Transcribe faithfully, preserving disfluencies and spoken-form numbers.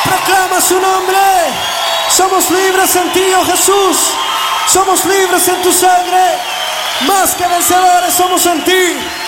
proclama su nombre. Somos libres en ti, oh Jesús. Somos libres en tu sangre. Más que vencedores somos en ti.